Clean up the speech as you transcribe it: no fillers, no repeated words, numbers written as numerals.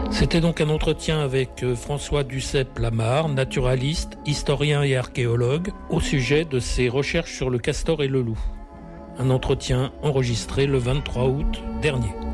C'était donc un entretien avec François Duceppe-Lamarre, naturaliste, historien et archéologue, au sujet de ses recherches sur le castor et le loup. Un entretien enregistré le 23 août dernier.